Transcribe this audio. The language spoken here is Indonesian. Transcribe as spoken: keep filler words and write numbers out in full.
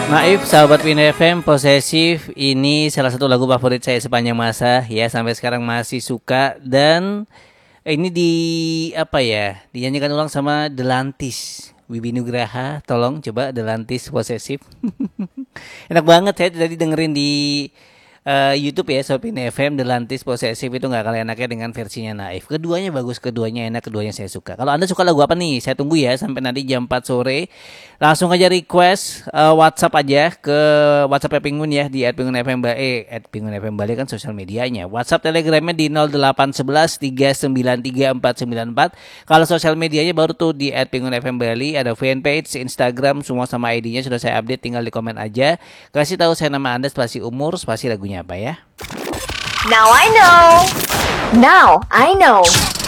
Naif, sahabat Pindu F M, Posesif. Ini salah satu lagu favorit saya sepanjang masa. Ya, sampai sekarang masih suka. Dan ini di apa ya, dinyanyikan ulang sama Delantis, Wibi Nugraha. Tolong coba Delantis Posesif. Enak banget, saya tadi dengerin di uh, YouTube ya, Sobat Pindu F M. Delantis Posesif itu gak kalah enaknya dengan versinya Naif. Keduanya bagus, keduanya enak, keduanya saya suka. Kalau Anda suka lagu apa nih? Saya tunggu ya sampai nanti jam empat sore. Langsung aja request uh, WhatsApp aja ke WhatsApp Pingun ya di et pingun f m bali, et pingun f m bali kan sosial medianya. WhatsApp Telegramnya di nol delapan satu satu tiga sembilan tiga empat sembilan empat. Kalau sosial medianya baru tuh di et pingun f m bali, ada fanpage, Instagram, semua sama I D-nya sudah saya update, tinggal di komen aja. Kasih tahu saya nama Anda, spasi umur, spasi lagunya apa ya. Now I know. Now I know.